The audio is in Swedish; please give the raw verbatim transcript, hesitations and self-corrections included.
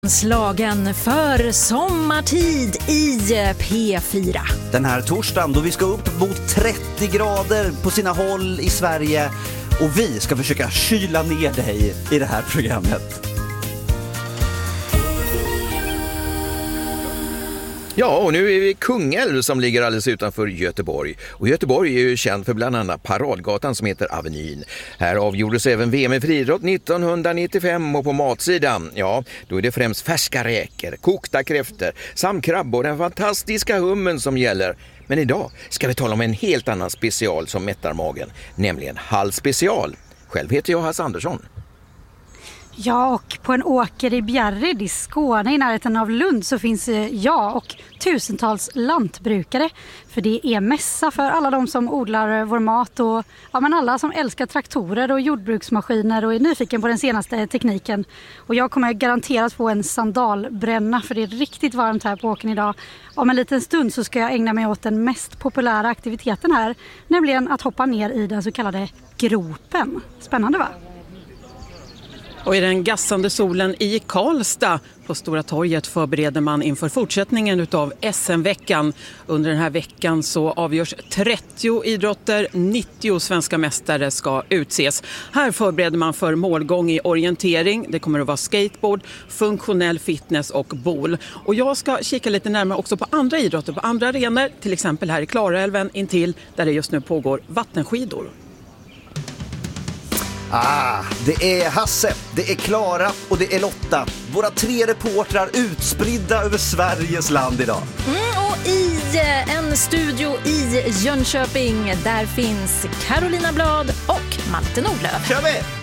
Slagen för sommartid i P fyra. Den här torsdagen då vi ska upp mot trettio grader på sina håll i Sverige och vi ska försöka kyla ner dig i det här programmet. Ja, och nu är vi i Kungälv som ligger alldeles utanför Göteborg. Och Göteborg är ju känd för bland annat paradgatan som heter Avenyn. Här avgjordes även V M i friidrott nittonhundranittiofem och på matsidan, ja, då är det främst färska räkor, kokta kräftor, samt krabbor och den fantastiska hummen som gäller. Men idag ska vi tala om en helt annan special som mättar magen, nämligen Hall Special. Själv heter jag Hasse Andersson. Ja, och på en åker i Bjärred i Skåne i närheten av Lund så finns jag och tusentals lantbrukare. För det är mässa för alla de som odlar vår mat och ja, men alla som älskar traktorer och jordbruksmaskiner och är nyfiken på den senaste tekniken. Och jag kommer garanterat få en sandalbränna för det är riktigt varmt här på åkern idag. Om en liten stund så ska jag ägna mig åt den mest populära aktiviteten här, nämligen att hoppa ner i den så kallade gropen. Spännande, va? Och i den gassande solen i Karlstad på Stora torget förbereder man inför fortsättningen utav S M-veckan. Under den här veckan så avgörs trettio idrotter, nittio svenska mästare ska utses. Här förbereder man för målgång i orientering, det kommer att vara skateboard, funktionell fitness och bowl. Och jag ska kika lite närmare också på andra idrotter, på andra arenor, till exempel här i Klarälven intill där det just nu pågår vattenskidor. Ah, det är Hasse, det är Klara och det är Lotta. Våra tre reportrar utspridda över Sveriges land idag. Mm, och i en studio i Jönköping, där finns Carolina Blad och Malte Nordlöf. Kör vi!